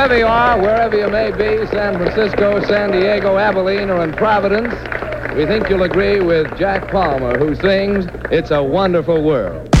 whoever you are, wherever you may be, San Francisco, San Diego, Abilene, or in Providence, we think you'll agree with Jack Palmer, who sings, "It's a Wonderful World."